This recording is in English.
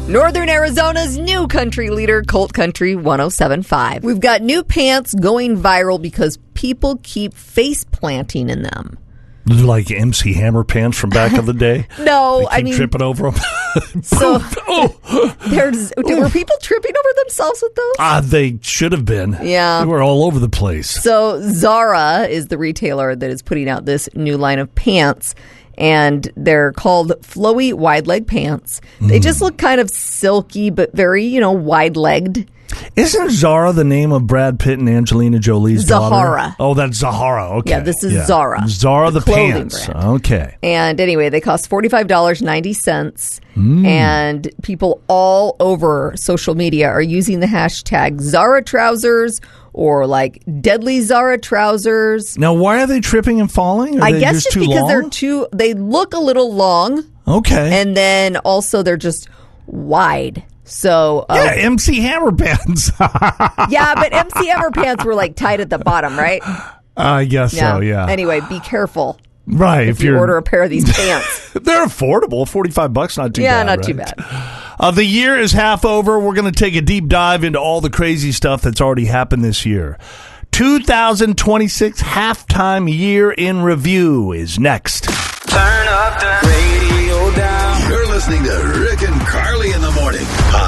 Northern Arizona's new country leader, Colt Country 107.5. We've got new pants going viral because people keep face planting in them. Like MC Hammer pants from back of the day? No, I mean, tripping over them. So, were people tripping over themselves with those? They should have been. Yeah. They were all over the place. So, Zara is the retailer that is putting out this new line of pants, and they're called flowy wide leg pants. They just look kind of silky, but very, wide legged. Isn't Zara the name of Brad Pitt and Angelina Jolie's daughter? Zahara. Oh, that's Zahara. Okay. Yeah, this is Zara. Zara the clothing pants. brand. Okay. And anyway, they cost $45.90. And people all over social media are using the hashtag Zara trousers or like deadly Zara trousers. Now, why are they tripping and falling? I guess just because they look a little long. Okay. And then also they're just wide. So MC Hammer pants. Yeah, but MC Hammer pants were like tight at the bottom, right? I guess so, yeah. Anyway, be careful. Right. If you order a pair of these pants. They're affordable. $45, not too bad. Yeah, not right? too bad. The year is half over. We're going to take a deep dive into all the crazy stuff that's already happened this year. 2026 halftime year in review is next. Turn up the radio down. You're listening to Rick and Carly in the morning on